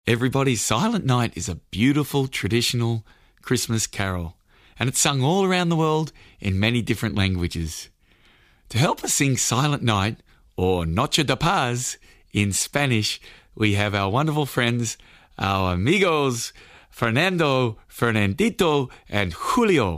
Everybody, Silent Night is a beautiful traditional Christmas carol, and it's sung all around the world in many different languages. To help us sing Silent Night, or Noche de Paz in Spanish, we have our wonderful friends, our amigos, Fernando, Fernandito, and Julio.